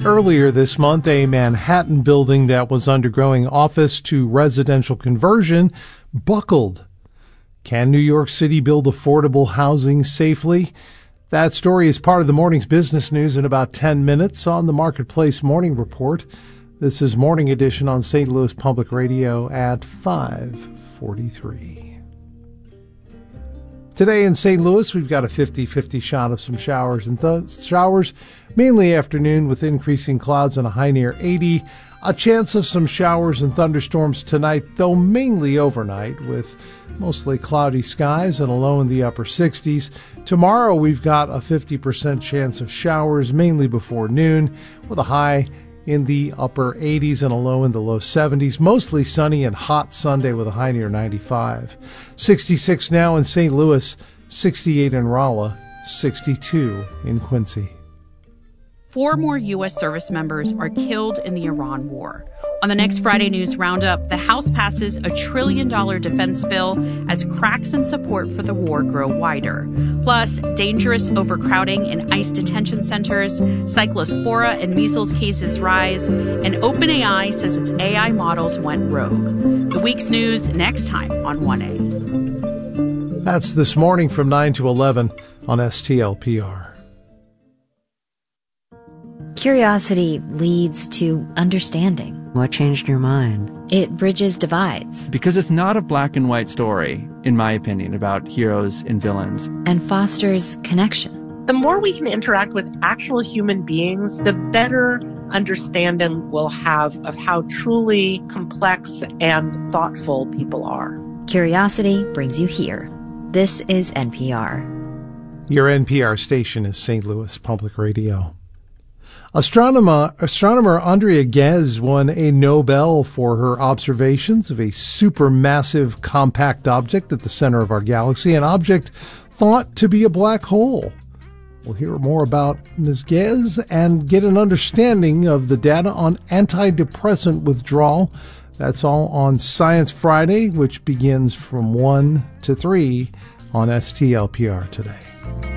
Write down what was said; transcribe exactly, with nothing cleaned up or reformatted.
Earlier this month, a Manhattan building that was undergoing office to residential conversion buckled. Can New York City build affordable housing safely? That story is part of the morning's business news in about ten minutes on the Marketplace Morning Report. This is Morning Edition on Saint Louis Public Radio at five forty-three. Today in Saint Louis, we've got a fifty-fifty shot of some showers and th- showers, mainly afternoon with increasing clouds and a high near eighty. A chance of some showers and thunderstorms tonight, though mainly overnight, with mostly cloudy skies and a low in the upper sixties. Tomorrow, we've got a fifty percent chance of showers, mainly before noon, with a high in the upper eighties and a low in the low seventies. Mostly sunny and hot Sunday with a high near ninety-five. sixty-six now in Saint Louis, sixty-eight in Rolla, sixty-two in Quincy. Four more U S service members are killed in the Iran war. On the next Friday News Roundup, the House passes a trillion dollar defense bill as cracks in support for the war grow wider. Plus, dangerous overcrowding in ICE detention centers, cyclospora and measles cases rise, and OpenAI says its A I models went rogue. The week's news next time on one A. That's This Morning from nine to eleven on S T L P R. Curiosity leads to understanding. What changed your mind? It bridges divides. Because it's not a black and white story, in my opinion, about heroes and villains. And fosters connection. The more we can interact with actual human beings, the better understanding we'll have of how truly complex and thoughtful people are. Curiosity brings you here. This is N P R. Your N P R station is Saint Louis Public Radio. Astronomer, astronomer Andrea Ghez won a Nobel for her observations of a supermassive compact object at the center of our galaxy, an object thought to be a black hole. We'll hear more about Miz Ghez and get an understanding of the data on antidepressant withdrawal. That's all on Science Friday, which begins from one to three on S T L P R today.